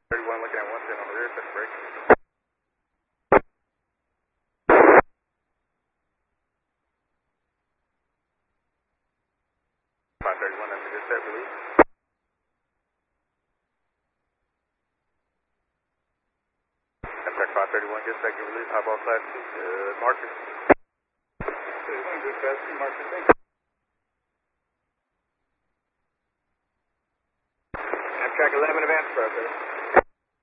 31 looking at 110 on the rear, set the brake. 531, that's a good set, release. Amtrak 531, good set, good release. High ball class 2, good marker. 31, good class 2, marker, thank you.